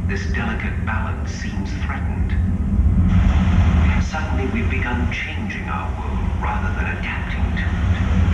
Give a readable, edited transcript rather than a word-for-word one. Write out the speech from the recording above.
This delicate balance seems threatened. Suddenly we've begun changing our world rather than adapting to it.